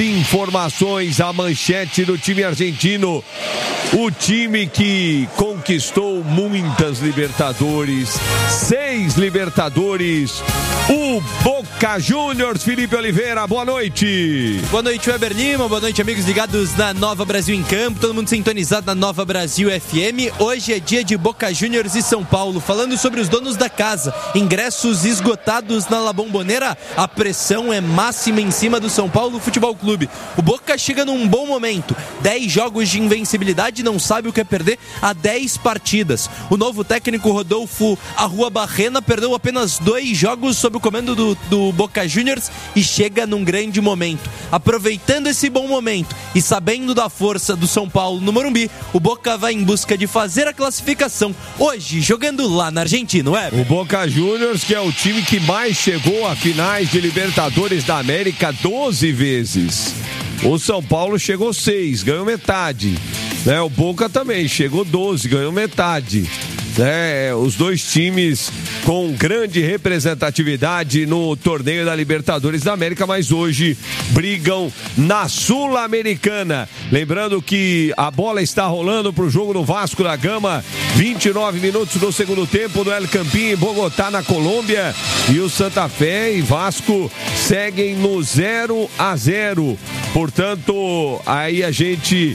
Informações, a manchete do time argentino, o time que conquistou muitas Libertadores, 6 Libertadores, o Boca Juniors. Felipe Oliveira, boa noite. Boa noite, Weber Lima, boa noite, amigos ligados na Nova Brasil em Campo, todo mundo sintonizado na Nova Brasil FM. Hoje é dia de Boca Juniors e São Paulo, falando sobre os donos da casa, ingressos esgotados na La Bombonera, a pressão é máxima em cima do São Paulo Futebol Clube. O Boca chega num bom momento, 10 jogos de invencibilidade, não sabe o que é perder há 10 partidas. O novo técnico Rodolfo Arruabarrena perdeu apenas 2 jogos sob o comando do Boca Juniors e chega num grande momento. Aproveitando esse bom momento e sabendo da força do São Paulo no Morumbi, o Boca vai em busca de fazer a classificação hoje, jogando lá na Argentina. O Boca Juniors, que é o time que mais chegou a finais de Libertadores da América 12 vezes. O São Paulo chegou 6, ganhou metade. O Boca também chegou 12, ganhou metade. Os dois times com grande representatividade no torneio da Libertadores da América, mas hoje brigam na Sul-Americana. Lembrando que a bola está rolando para o jogo do Vasco da Gama, 29 minutos do segundo tempo no El Campín, em Bogotá, na Colômbia, e o Santa Fé e Vasco seguem no 0-0. Portanto, aí a gente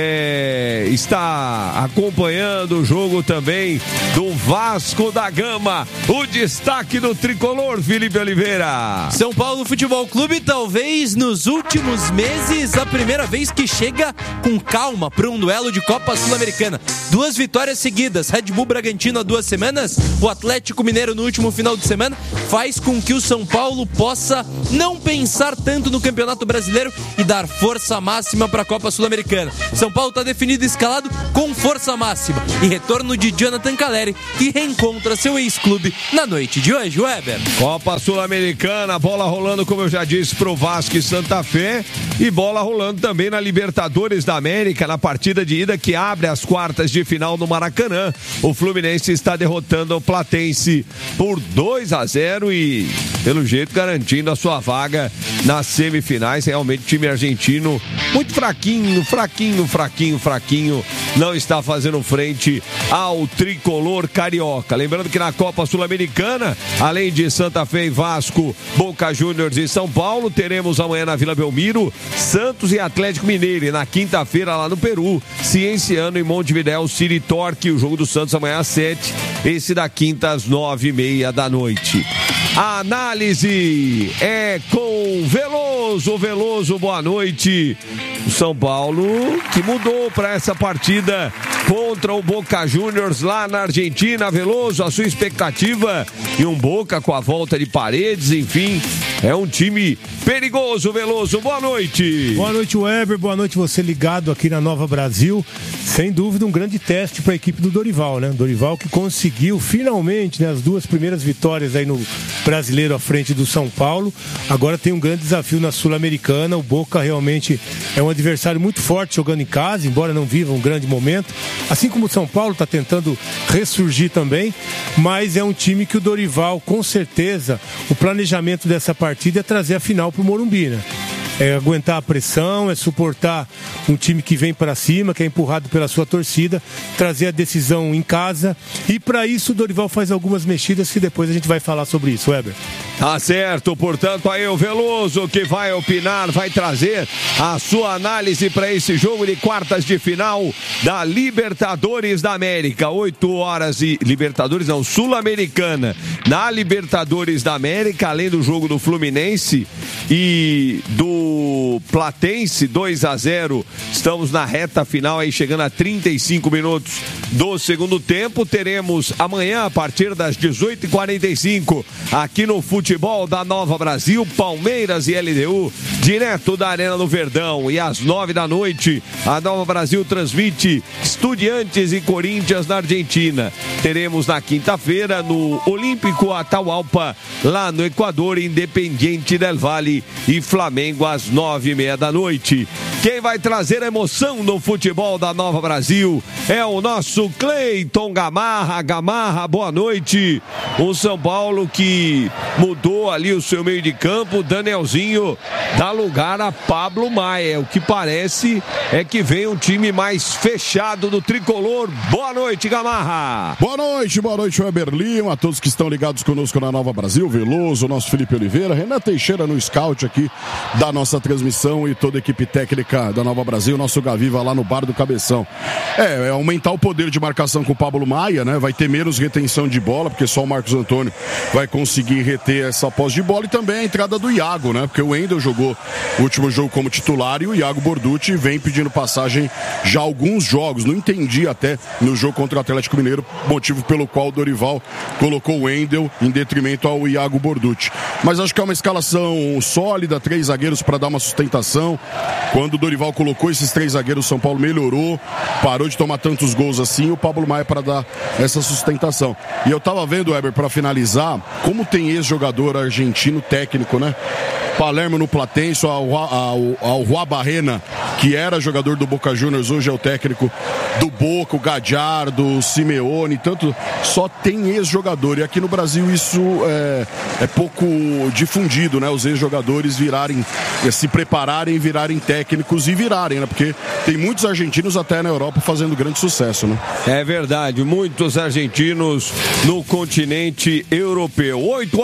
está acompanhando o jogo também do Vasco da Gama. O destaque do tricolor, Felipe Oliveira. São Paulo Futebol Clube, talvez nos últimos meses, a primeira vez que chega com calma para um duelo de Copa Sul-Americana. 2 vitórias seguidas, Red Bull Bragantino há 2 semanas, o Atlético Mineiro no último final de semana, faz com que o São Paulo possa não pensar tanto no Campeonato Brasileiro e dar força máxima para a Copa Sul-Americana. São Paulo está definido e escalado com força máxima e retorno de Jonathan Calleri, que reencontra seu ex-clube na noite de hoje, Weber. Copa Sul-Americana, bola rolando, como eu já disse, pro Vasco e Santa Fé, e bola rolando também na Libertadores da América, na partida de ida que abre as quartas de final no Maracanã. O Fluminense está derrotando o Platense por 2-0 e, pelo jeito, garantindo a sua vaga nas semifinais. Realmente, time argentino muito fraquinho, não está fazendo frente ao tricolor carioca. Lembrando que na Copa Sul-Americana, além de Santa Fé e Vasco, Boca Juniors e São Paulo, teremos amanhã na Vila Belmiro Santos e Atlético Mineiro, e na quinta-feira lá no Peru, Cienciano e Montevidéu City Torque. O jogo do Santos amanhã às 7, esse da quinta às 9:30 da noite. A análise é com Veloso, boa noite. O São Paulo que mudou para essa partida contra o Boca Juniors lá na Argentina. Veloso, a sua expectativa, e um Boca com a volta de Paredes, enfim, é um time perigoso. Veloso, boa noite. Boa noite, Weber, boa noite você ligado aqui na Nova Brasil. Sem dúvida um grande teste para a equipe do Dorival, né? Dorival que conseguiu finalmente, né, as 2 primeiras vitórias aí no Brasileiro à frente do São Paulo. Agora tem um grande desafio na Sul-Americana. O Boca realmente é um adversário muito forte jogando em casa, embora não viva um grande momento. Assim como o São Paulo está tentando ressurgir também, mas é um time que o Dorival, com certeza, o planejamento dessa partida é trazer a final para o Morumbi, né? É aguentar a pressão, é suportar um time que vem para cima, que é empurrado pela sua torcida, trazer a decisão em casa, e para isso o Dorival faz algumas mexidas que depois a gente vai falar sobre isso, Weber. Tá certo, portanto aí o Veloso que vai opinar, vai trazer a sua análise para esse jogo de quartas de final da Libertadores da América, 8 horas e... Libertadores não, Sul-Americana. Na Libertadores da América, além do jogo do Fluminense e do Platense, 2-0, estamos na reta final aí, chegando a 35 minutos do segundo tempo. Teremos amanhã, a partir das 18h45, aqui no Futebol da Nova Brasil, Palmeiras e LDU, direto da Arena do Verdão. E às 9 da noite, a Nova Brasil transmite Estudiantes e Corinthians na Argentina. Teremos na quinta-feira, no Olímpico Atahualpa, lá no Equador, Independiente del Valle e Flamengo às 9:30 da noite. Quem vai trazer emoção no futebol da Nova Brasil é o nosso Cleiton Gamarra. Gamarra, boa noite. O São Paulo que mudou ali o seu meio de campo, Danielzinho dá lugar a Pablo Maia. O que parece é que vem um time mais fechado do tricolor. Boa noite, Gamarra. Boa noite, Weber Lima, a todos que estão ligados conosco na Nova Brasil, Veloso, nosso Felipe Oliveira, Renan Teixeira no scout aqui da nossa transmissão e toda a equipe técnica da Nova Brasil, nosso Gaviva lá no Bar do Cabeção. É aumentar o poder de marcação com o Pablo Maia, né? Vai ter menos retenção de bola, porque só o Marcos Antônio vai conseguir reter essa posse de bola, e também a entrada do Iago, né? Porque o Wendel jogou o último jogo como titular e o Iago Borducci vem pedindo passagem já há alguns jogos. Não entendi até no jogo contra o Atlético Mineiro, motivo pelo qual o Dorival colocou o Wendel em detrimento ao Iago Borducci. Mas acho que é uma escalação sólida, 3 zagueiros para dar uma sustentação. Quando o Dorival colocou esses 3 zagueiros, o São Paulo melhorou, parou de tomar tantos gols assim, o Pablo Maia para dar essa sustentação. E eu tava vendo, Weber, para finalizar, como tem ex-jogador argentino técnico, né? Palermo no Platense, ao Juan Barrena, que era jogador do Boca Juniors, hoje é o técnico do Boca, o Gadiardo, o Simeone, tanto, só tem ex-jogador. E aqui no Brasil isso é pouco difundido, né? Os ex-jogadores se prepararem, virarem técnicos e virarem, né? Porque tem muitos argentinos até na Europa fazendo grande sucesso, né? É verdade, muitos argentinos no continente europeu.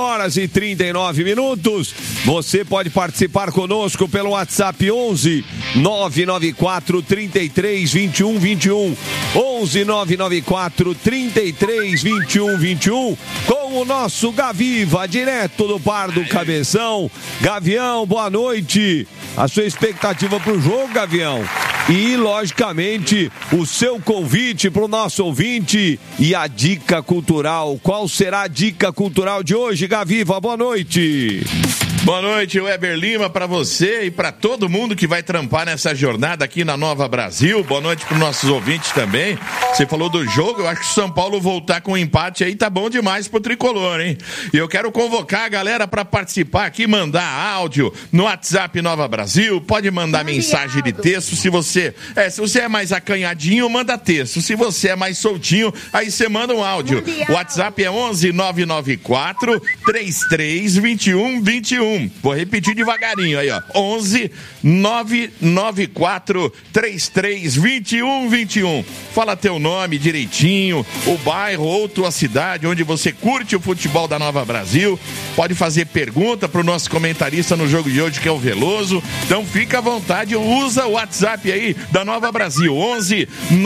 8h39. Você pode participar conosco pelo WhatsApp 11 994 33 21 21. 11 994 33 21 21. Com o nosso Gaviva, direto do Bar do Cabeção. Gavião, boa noite. A sua expectativa para o jogo, Gavião? E, logicamente, o seu convite para o nosso ouvinte e a dica cultural. Qual será a dica cultural de hoje, Gaviva? Boa noite. Boa noite, Weber Lima, para você e para todo mundo que vai trampar nessa jornada aqui na Nova Brasil. Boa noite para os nossos ouvintes também. Você falou do jogo, eu acho que o São Paulo voltar com um empate aí tá bom demais pro tricolor, hein? E eu quero convocar a galera para participar aqui, mandar áudio no WhatsApp Nova Brasil, pode mandar mensagem de texto. Se você é mais acanhadinho, manda texto. Se você é mais soltinho, aí você manda um áudio. O WhatsApp é 11 994 33 21 21. Vou repetir devagarinho aí, ó. 11 994 33 21 21. Fala teu nome direitinho, o bairro ou tua cidade onde você curte o futebol da Nova Brasil. Pode fazer pergunta pro nosso comentarista no jogo de hoje, que é o Veloso. Então fica à vontade, usa o WhatsApp aí da Nova Brasil, 11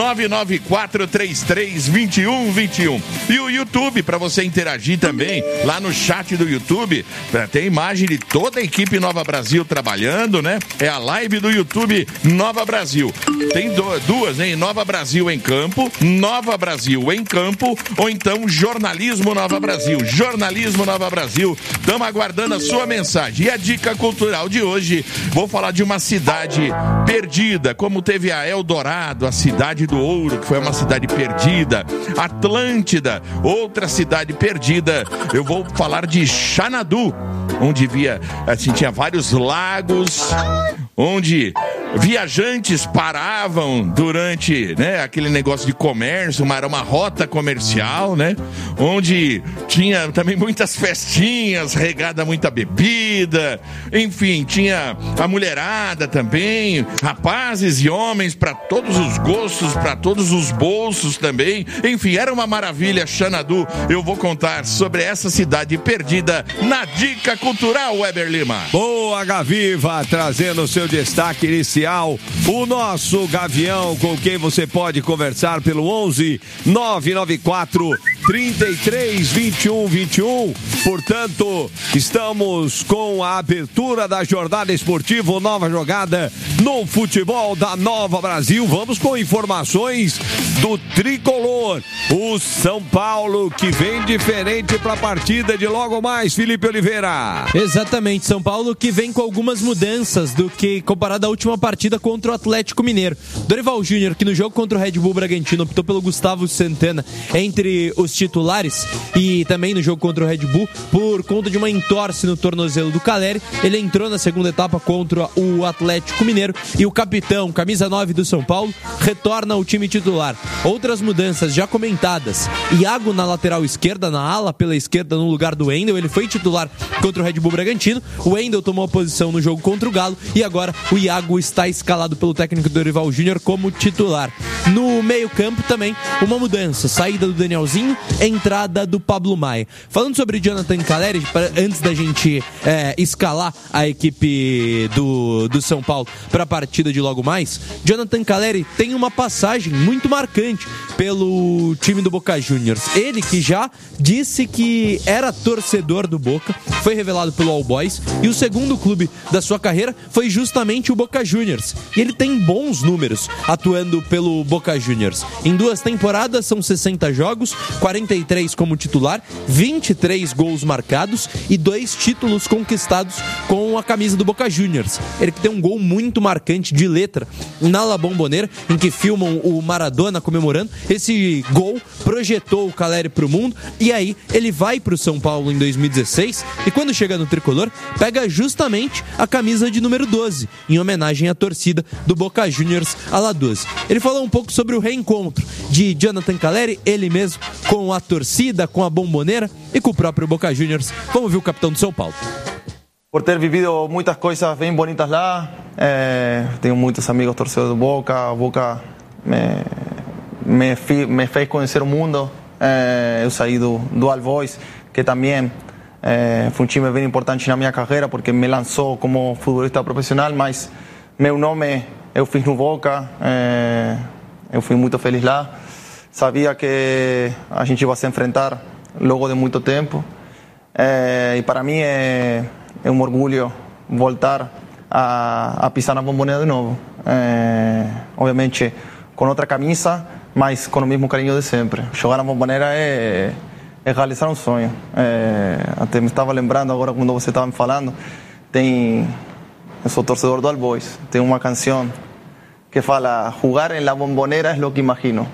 994 33 21 21. E o YouTube, para você interagir também, lá no chat do YouTube, tem imagem de toda a equipe Nova Brasil trabalhando, né? É a live do YouTube Nova Brasil. Tem duas, hein? Nova Brasil em campo, Nova Brasil em campo, ou então Jornalismo Nova Brasil. Jornalismo Nova Brasil. Estamos aguardando a sua mensagem. E a dica cultural de hoje, vou falar de uma cidade perdida, como teve a Eldorado, a cidade do ouro, que foi uma cidade perdida. Atlântida, outra cidade perdida. Eu vou falar de Xanadu, onde tinha vários lagos, onde viajantes paravam durante, né, aquele negócio de comércio, era uma rota comercial, né, onde tinha também muitas festinhas, regada muita bebida, enfim, tinha a mulherada também, rapazes e homens para todos os gostos, para todos os bolsos também, enfim, era uma maravilha. Xanadu, eu vou contar sobre essa cidade perdida na dica cultural, Weber Lima. Boa, Gaviva, trazendo o seu destaque inicial, o nosso Gavião, com quem você pode conversar pelo 11 994 33 21 21. Portanto, estamos com a abertura da jornada esportiva, nova jogada no futebol da Nova Brasil. Vamos com informações do tricolor, o São Paulo, que vem diferente para a partida de logo mais, Felipe Oliveira. Exatamente, São Paulo que vem com algumas mudanças do que comparado à última partida contra o Atlético Mineiro. Dorival Júnior, que no jogo contra o Red Bull Bragantino optou pelo Gustavo Santana entre os titulares, e também no jogo contra o Red Bull, por conta de uma entorse no tornozelo do Caleri, ele entrou na segunda etapa contra o Atlético Mineiro zagueiro, e o capitão, camisa 9 do São Paulo, retorna ao time titular. Outras mudanças já comentadas: Iago na lateral esquerda, na ala pela esquerda, no lugar do Wendel. Ele foi titular contra o Red Bull Bragantino. O Wendel tomou a posição no jogo contra o Galo e agora o Iago está escalado pelo técnico Dorival Júnior como titular. No meio-campo também uma mudança: saída do Danielzinho, entrada do Pablo Maia. Falando sobre Jonathan Calleri, antes da gente escalar a equipe do São Paulo para a partida de logo mais, Jonathan Calleri tem uma passagem muito marcante pelo time do Boca Juniors. Ele que já disse que era torcedor do Boca, foi revelado pelo All Boys, e o segundo clube da sua carreira foi justamente o Boca Juniors. E ele tem bons números atuando pelo Boca Juniors. Em 2 temporadas são 60 jogos, 43 como titular, 23 gols marcados e 2 títulos conquistados com a camisa do Boca Juniors. Ele que tem um gol muito marcante de letra na La Bombonera, em que filmam o Maradona comemorando. Esse gol projetou o Calleri para o mundo, e aí ele vai para o São Paulo em 2016 e quando chega no tricolor pega justamente a camisa de número 12, em homenagem à torcida do Boca Juniors a La 12. Ele falou um pouco sobre o reencontro de Jonathan Calleri, ele mesmo, com a torcida, com a Bombonera e com o próprio Boca Juniors. Vamos ver o capitão do São Paulo. Por ter vivido muitas coisas bem bonitas lá, tenho muitos amigos torcedores do Boca. Boca me fez conhecer o mundo. Eu saí do All Boys, que também foi um time bem importante na minha carreira, porque me lançou como futebolista profissional, mas meu nome eu fiz no Boca. Eu fui muito feliz lá. Sabia que a gente ia se enfrentar logo de muito tempo. E para mim é um orgulho voltar a pisar na Bombonera de novo. Obviamente com outra camisa, mas com o mesmo carinho de sempre. Jogar na Bombonera é realizar um sonho. Até me estava lembrando agora quando você estava me falando, eu sou torcedor do All Boys, tem uma canção que fala: jogar em la Bombonera é o que imagino.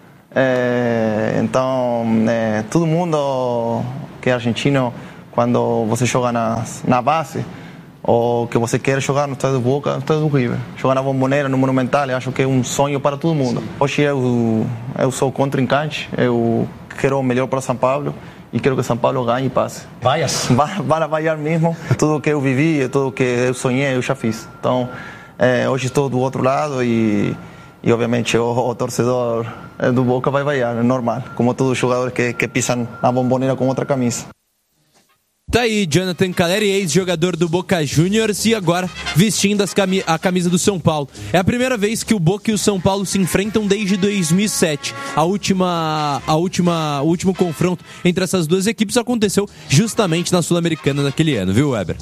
Então, todo mundo que é argentino, quando você joga na base, ou que você quer jogar no estádio do Boca, no estádio do River, jogar na Bombonera, no Monumental, eu acho que é um sonho para todo mundo. Hoje eu sou contrincante, eu quero o melhor para São Paulo e quero que São Paulo ganhe e passe. Vai a mesmo. Tudo que eu vivi, tudo que eu sonhei, eu já fiz. Então, hoje estou do outro lado e obviamente o torcedor do Boca vai vaiar, é normal, como todos os jogadores que pisam na Bombonera com outra camisa. Tá aí Jonathan Calleri, ex-jogador do Boca Juniors e agora vestindo a camisa do São Paulo. É a primeira vez que o Boca e o São Paulo se enfrentam desde 2007. O último confronto entre essas duas equipes aconteceu justamente na Sul-Americana naquele ano, viu, Weber?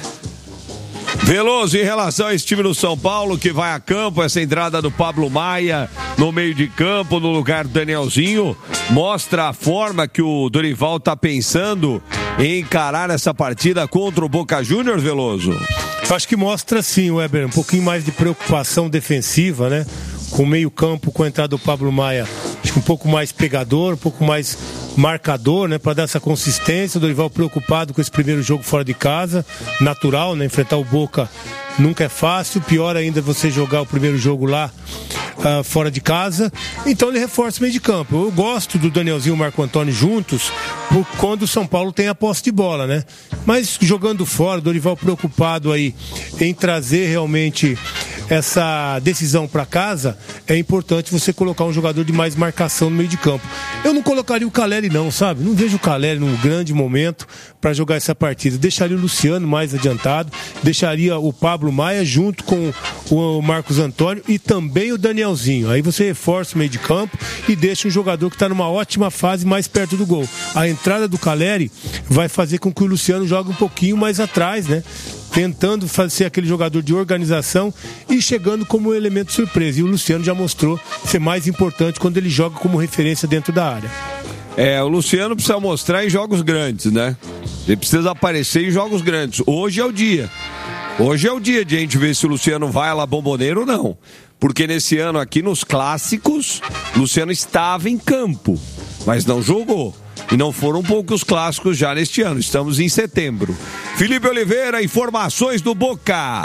Veloso, em relação a esse time do São Paulo que vai a campo, essa entrada do Pablo Maia no meio de campo, no lugar do Danielzinho, mostra a forma que o Dorival está pensando em encarar essa partida contra o Boca Juniors, Veloso? Eu acho que mostra sim, Weber, um pouquinho mais de preocupação defensiva, né? Com o meio campo, com a entrada do Pablo Maia, acho que um pouco mais pegador, um pouco mais marcador, né, para dar essa consistência. O Dorival preocupado com esse primeiro jogo fora de casa, natural, né, enfrentar o Boca nunca é fácil, pior ainda você jogar o primeiro jogo lá fora de casa. Então ele reforça o meio de campo. Eu gosto do Danielzinho e o Marco Antônio juntos por quando o São Paulo tem a posse de bola, né? Mas jogando fora, o Dorival preocupado aí em trazer realmente essa decisão para casa, é importante você colocar um jogador de mais marcação no meio de campo. Eu não colocaria o Calleri não, sabe? Não vejo o Calleri num grande momento para jogar essa partida. Deixaria o Luciano mais adiantado, deixaria o Pablo Maia junto com o Marcos Antônio e também o Danielzinho. Aí você reforça o meio de campo e deixa um jogador que está numa ótima fase mais perto do gol. A entrada do Calleri vai fazer com que o Luciano jogue um pouquinho mais atrás, né? Tentando ser aquele jogador de organização e chegando como um elemento surpresa. E o Luciano já mostrou ser mais importante quando ele joga como referência dentro da área. O Luciano precisa mostrar em jogos grandes, né? Ele precisa aparecer em jogos grandes. Hoje é o dia. Hoje é o dia de a gente ver se o Luciano vai à La Bombonera ou não. Porque nesse ano aqui, nos clássicos, o Luciano estava em campo, mas não jogou. E não foram poucos clássicos já neste ano. Estamos em setembro. Felipe Oliveira, informações do Boca.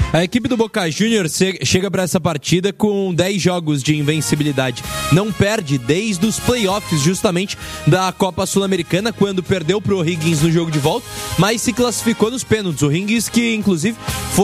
A equipe do Boca Juniors chega para essa partida com 10 jogos de invencibilidade. Não perde desde os playoffs, justamente, da Copa Sul-Americana, quando perdeu para o O'Higgins no jogo de volta, mas se classificou nos pênaltis. O O'Higgins, que inclusive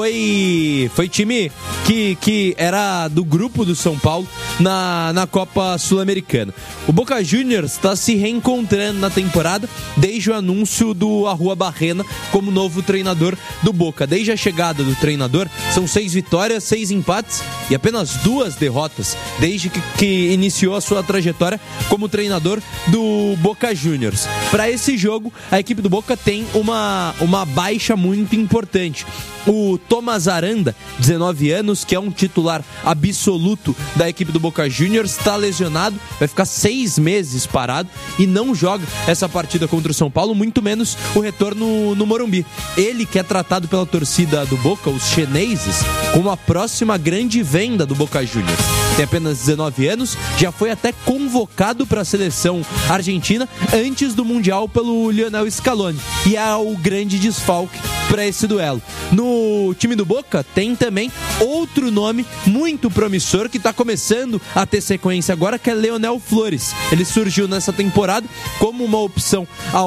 foi time que era do grupo do São Paulo na Copa Sul-Americana. O Boca Juniors está se reencontrando na temporada desde o anúncio do Arrua Barrena como novo treinador do Boca. Desde a chegada do treinador, são 6 vitórias, 6 empates e apenas 2 derrotas desde que iniciou a sua trajetória como treinador do Boca Juniors. Para esse jogo, a equipe do Boca tem uma baixa muito importante. O Thomas Aranda, 19 anos, que é um titular absoluto da equipe do Boca Juniors, está lesionado, vai ficar 6 meses parado e não joga essa partida contra o São Paulo, muito menos o retorno no Morumbi. Ele, que é tratado pela torcida do Boca, os chineses, como a próxima grande venda do Boca Juniors. Tem apenas 19 anos, já foi até convocado para a seleção argentina antes do Mundial pelo Lionel Scaloni, e é o grande desfalque para esse duelo. No time do Boca tem também outro nome muito promissor que está começando a ter sequência agora, que é Leonel Flores. Ele surgiu nessa temporada como uma opção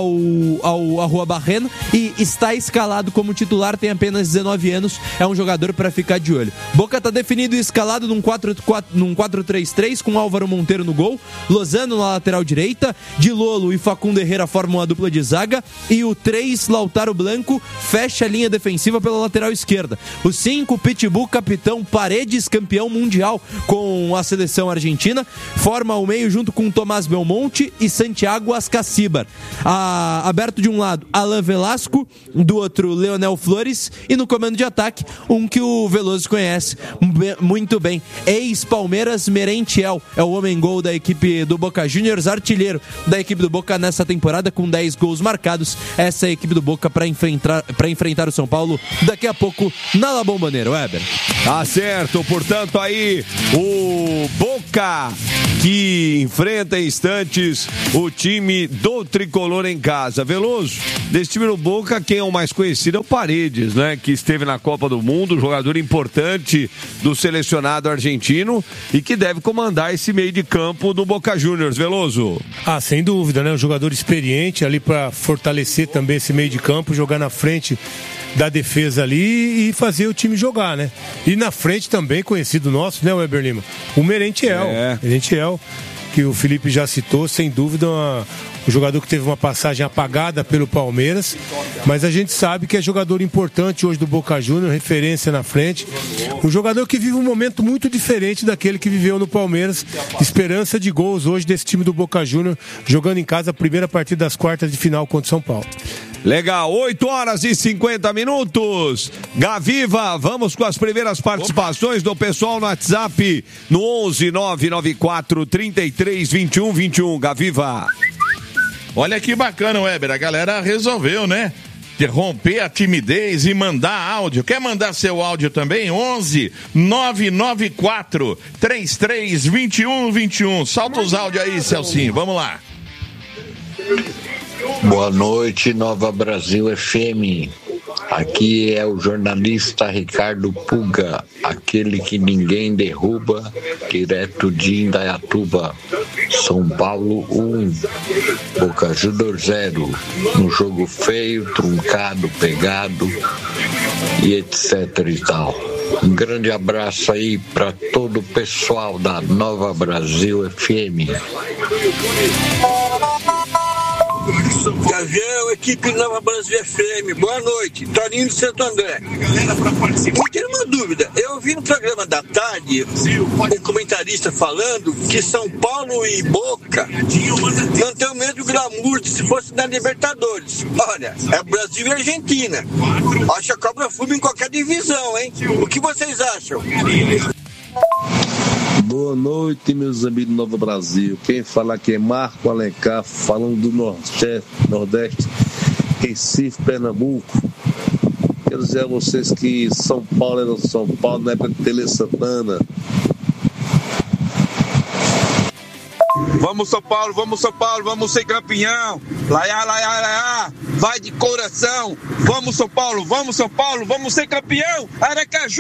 ao Arrua Barrena e está escalado como titular, tem apenas 19 anos, é um jogador para ficar de olho. Boca está definido e escalado num 4-3-3 com Álvaro Monteiro no gol, Lozano na lateral direita, Di Lolo e Facundo Herrera formam a dupla de zaga e o 3, Lautaro Blanco, fecha a linha defensiva pela lateral esquerda. O 5, Pitbull, capitão, Paredes, campeão mundial com a seleção argentina, forma o meio junto com Tomás Belmonte e Santiago Ascacibar. Aberto de um lado, Alan Velasco, do outro, Leonel Flores, e no comando de ataque, um que o Veloso conhece muito bem, ex-Palmeiras, Merentiel, é o homem-gol da equipe do Boca Juniors, artilheiro da equipe do Boca nessa temporada com 10 gols marcados. Essa é a equipe do Boca para enfrentar o São Paulo daqui a pouco na La Bombonera. Weber. Tá certo, portanto aí o Boca que enfrenta em instantes o time do Tricolor em casa. Veloso, desse time do Boca, quem é o mais conhecido é o Paredes, né? Que esteve na Copa do Mundo, jogador importante do selecionado argentino e que deve comandar esse meio de campo do Boca Juniors. Veloso. Sem dúvida, né? Um jogador experiente ali para fortalecer também esse meio de campo, jogar na frente da defesa ali e fazer o time jogar, né? E na frente também, conhecido nosso, né, Weber Lima? O Merentiel. Merentiel, que o Felipe já citou, sem dúvida, um jogador que teve uma passagem apagada pelo Palmeiras, mas a gente sabe que é jogador importante hoje do Boca Juniors, referência na frente. Um jogador que vive um momento muito diferente daquele que viveu no Palmeiras. Esperança de gols hoje desse time do Boca Juniors, jogando em casa a primeira partida das quartas de final contra o São Paulo. Legal, 8h50. Gaviva, vamos com as primeiras participações do pessoal no WhatsApp no 11 994 33 21 21. Gaviva. Olha que bacana, Weber, a galera resolveu, né? De romper a timidez e mandar áudio. Quer mandar seu áudio também? 11 994 33 21 21. Solta os áudios aí, Celcinho, vamos lá. Boa noite, Nova Brasil FM. Aqui é o jornalista Ricardo Puga, aquele que ninguém derruba, direto de Indaiatuba. São Paulo 1, Boca Juniors 0. Um jogo feio, truncado, pegado e etc e tal. Um grande abraço aí para todo o pessoal da Nova Brasil FM. Gavião, equipe Nova Brasil FM, boa noite, Toninho de Santo André. Eu tenho uma dúvida, eu vi no programa da tarde um comentarista falando que São Paulo e Boca não tem o mesmo glamour se fosse na Libertadores. Olha, é Brasil e Argentina. Acho que cobra fumo em qualquer divisão, hein? O que vocês acham? Boa noite, meus amigos do Nova Brasil. Quem fala aqui é Marco Alencar, falando do Nordeste, Recife, Pernambuco. Quero dizer a vocês que São Paulo era São Paulo na época de Tele Santana. Vamos São Paulo, vamos ser campeão. Laiá, laiá, laiá, vai de coração. Vamos, São Paulo, vamos ser campeão. Aracaju!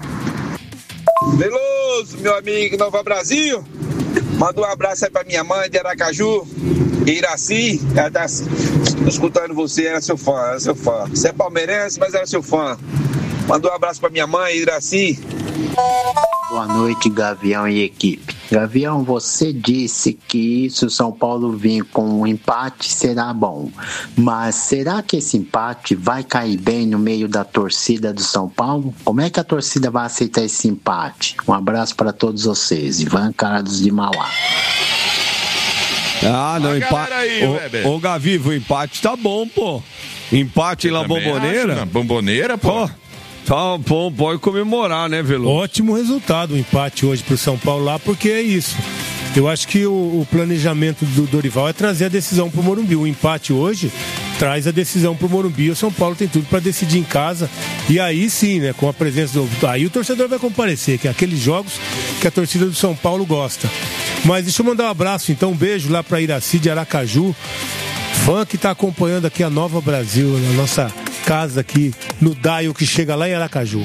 Veloso, meu amigo Nova Brasil. Manda um abraço aí pra minha mãe de Aracaju, Iraci. Ela tá escutando você, era seu fã. Você é palmeirense, mas era seu fã. Manda um abraço pra minha mãe, Iraci. Boa noite, Gavião e equipe. Gavião, você disse que se o São Paulo vir com um empate será bom, mas será que esse empate vai cair bem no meio da torcida do São Paulo? Como é que a torcida vai aceitar esse empate? Um abraço para todos vocês. Ivan Carlos de Mauá. Não, empate. Ô, Gavi, o empate tá bom, pô. Empate lá na Bombonera. Na Bombonera, pô. Tá bom, pode comemorar, né, Veloso? Ótimo resultado o empate hoje pro São Paulo lá, porque é isso. Eu acho que o planejamento do Dorival é trazer a decisão pro Morumbi. O empate hoje traz a decisão pro Morumbi. O São Paulo tem tudo para decidir em casa. E aí sim, né, com a presença do... Aí o torcedor vai comparecer, que é aqueles jogos que a torcida do São Paulo gosta. Mas deixa eu mandar um abraço, então, um beijo lá pra Iraci de Aracaju. Fã que tá acompanhando aqui a Nova Brasil, na nossa casa aqui no Daio, que chega lá em Aracaju.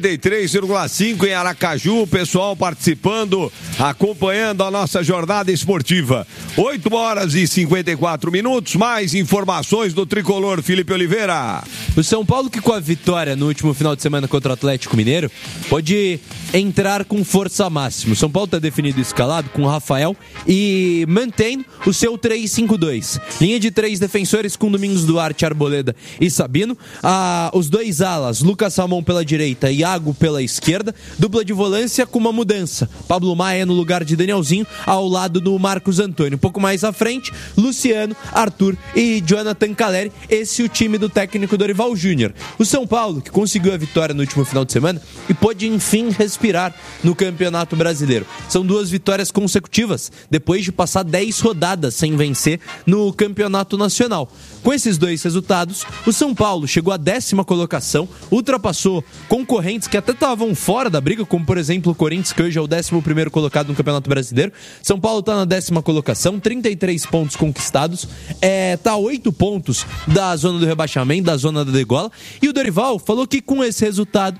93,5 em Aracaju, o pessoal participando, acompanhando a nossa jornada esportiva. 8 horas e 54 minutos, mais informações do tricolor Felipe Oliveira. O São Paulo, que com a vitória no último final de semana contra o Atlético Mineiro, pode entrar com força máxima. O São Paulo está definido e escalado com o Rafael e mantém o seu 3-5-2. Linha de 3 defensores com Domingos Duarte, Arboleda e Sabino. Os dois alas, Lucas Salmão pela direita e Iago pela esquerda. Dupla de volância com uma mudança. Pablo Maia no lugar de Danielzinho, ao lado do Marcos Antônio. Um pouco mais à frente, Luciano, Arthur e Jonathan Caleri. Esse é o time do técnico Dorival Júnior. O São Paulo, que conseguiu a vitória no último final de semana e pôde enfim respirar no Campeonato Brasileiro. São 2 vitórias consecutivas, depois de passar 10 rodadas sem vencer no Campeonato Nacional. Com esses 2 resultados, o São Paulo chegou à 10ª colocação, ultrapassou concorrentes que até estavam fora da briga, como por exemplo o Corinthians, que hoje é o 11º colocado no Campeonato Brasileiro. São Paulo está na 10ª colocação, 33 pontos conquistados, está a 8 pontos da zona do rebaixamento, da zona da degola, e o Dorival falou que com esse resultado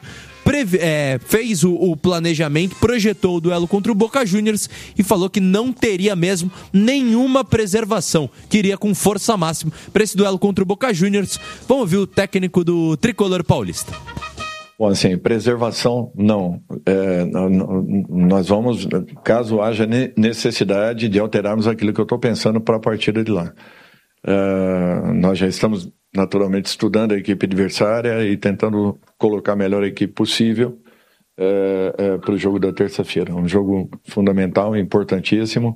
fez o planejamento, projetou o duelo contra o Boca Juniors e falou que não teria mesmo nenhuma preservação, que iria com força máxima para esse duelo contra o Boca Juniors. Vamos ouvir o técnico do tricolor paulista. Bom, assim, preservação não. Nós vamos, caso haja necessidade de alterarmos aquilo que eu estou pensando para a partida de lá. Nós já estamos naturalmente estudando a equipe adversária e tentando colocar a melhor equipe possível para o jogo da terça-feira. Um jogo fundamental, importantíssimo,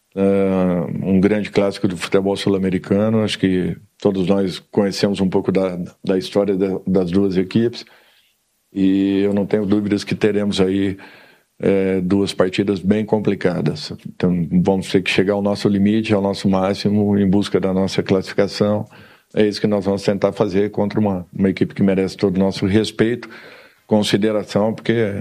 um grande clássico do futebol sul-americano. Acho que todos nós conhecemos um pouco da história das 2 equipes e eu não tenho dúvidas que teremos aí 2 partidas bem complicadas. Então vamos ter que chegar ao nosso limite, ao nosso máximo, em busca da nossa classificação. É isso que nós vamos tentar fazer contra uma equipe que merece todo o nosso respeito, consideração, porque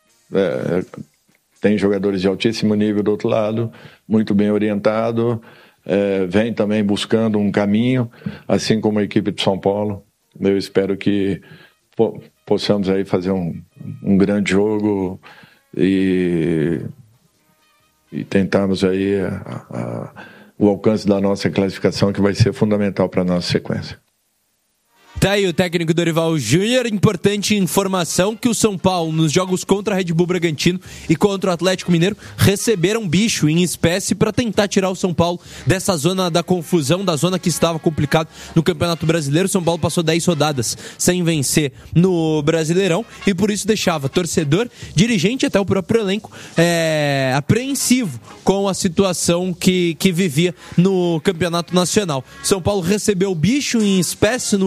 tem jogadores de altíssimo nível do outro lado, muito bem orientado, vem também buscando um caminho, assim como a equipe de São Paulo. Eu espero que possamos aí fazer um grande jogo e tentarmos aí o alcance da nossa classificação, que vai ser fundamental para a nossa sequência. Tá aí o técnico Dorival Júnior. Importante informação que o São Paulo, nos jogos contra a Red Bull Bragantino e contra o Atlético Mineiro, receberam bicho em espécie para tentar tirar o São Paulo dessa zona da confusão, da zona que estava complicado no Campeonato Brasileiro. O São Paulo passou 10 rodadas sem vencer no Brasileirão e por isso deixava torcedor, dirigente e até o próprio elenco apreensivo com a situação que vivia no Campeonato Nacional. São Paulo recebeu bicho em espécie no último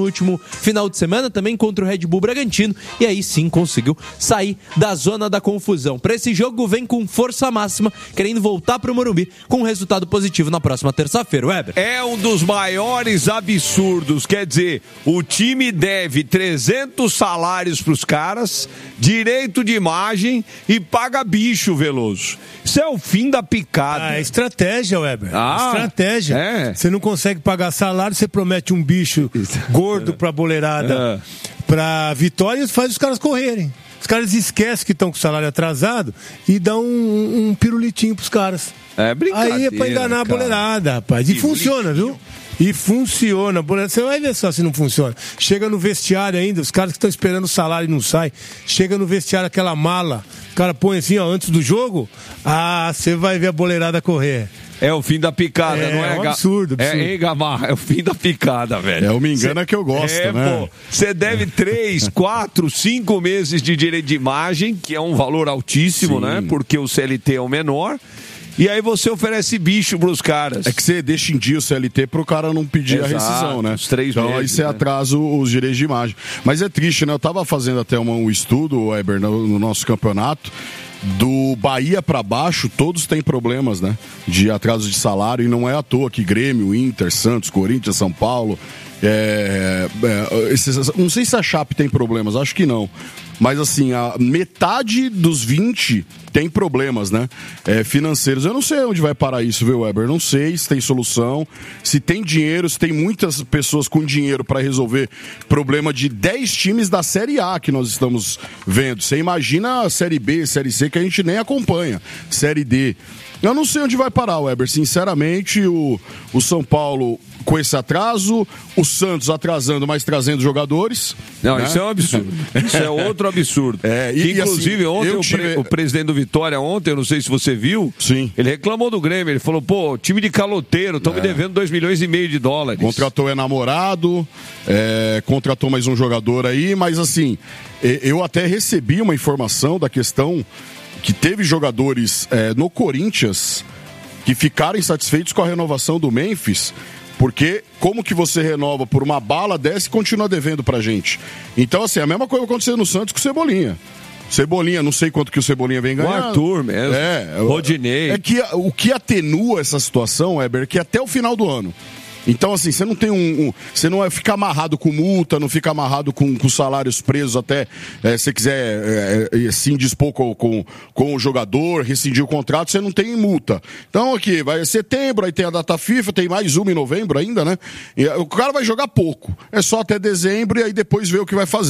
final de semana também contra o Red Bull Bragantino, e aí sim conseguiu sair da zona da confusão. Para esse jogo vem com força máxima, querendo voltar para o Morumbi com um resultado positivo na próxima terça-feira. Weber. É um dos maiores absurdos, quer dizer, o time deve 300 salários para os caras, direito de imagem e paga bicho, Veloso. Isso é o fim da picada. É estratégia, Weber. Estratégia. É. Você não consegue pagar salário, você promete um bicho gordo pra boleirada, pra vitória e faz os caras correrem. Os caras esquecem que estão com o salário atrasado e dão um pirulitinho pros caras. É brincadeira. Aí é pra enganar a boleirada, rapaz. E funciona, viu? E funciona. Você vai ver só se não funciona. Chega no vestiário ainda, os caras que estão esperando o salário e não saem. Chega no vestiário aquela mala, o cara põe assim, ó, antes do jogo. Você vai ver a boleirada correr. É o fim da picada, não é? É um absurdo. É, Gamarra, é o fim da picada, velho. É o me engana que eu gosto, né? Pô, você deve 3, 4, 5 meses de direito de imagem, que é um valor altíssimo, né? Porque o CLT é o menor. E aí você oferece bicho pros caras. É que você deixa em dia o CLT pro cara não pedir a rescisão, né? Os 3 então meses, aí você né? atrasa os direitos de imagem. Mas é triste, né? Eu tava fazendo até um estudo, Weber, no nosso campeonato. Do Bahia pra baixo, todos têm problemas, né? De atraso de salário, e não é à toa que Grêmio, Inter, Santos, Corinthians, São Paulo. Não sei se a Chape tem problemas, acho que não. Mas assim, a metade dos 20 tem problemas, né? Financeiros. Eu não sei onde vai parar isso, viu, Weber? Não sei se tem solução, se tem dinheiro, se tem muitas pessoas com dinheiro para resolver problema de 10 times da Série A que nós estamos vendo. Você imagina a Série B, Série C, que a gente nem acompanha. Série D. Eu não sei onde vai parar, Weber. Sinceramente, o São Paulo com esse atraso, o Santos atrasando, mas trazendo jogadores. Não, né? Isso é um absurdo. Isso é outro absurdo. Inclusive, assim, ontem, o presidente do Vitória, eu não sei se você viu, ele reclamou do Grêmio. Ele falou, time de caloteiro, estão me devendo 2,5 milhões de dólares. Contratou namorado, contratou mais um jogador aí, mas assim, eu até recebi uma informação da questão que teve jogadores no Corinthians que ficaram insatisfeitos com a renovação do Memphis, porque como que você renova por uma bala dessa e continua devendo pra gente? Então, assim, a mesma coisa aconteceu no Santos com o Cebolinha. Cebolinha, não sei quanto que o Cebolinha vem ganhar. O Arthur mesmo. Rodinei. É que o que atenua essa situação, Weber, é que até o final do ano. Então, assim, você não tem você não fica amarrado com multa, não fica amarrado com salários presos até se você quiser se indispor com o jogador, rescindir o contrato, você não tem multa. Então, aqui, vai setembro, aí tem a data FIFA, tem mais uma em novembro ainda, né? E o cara vai jogar pouco. É só até dezembro e aí depois vê o que vai fazer.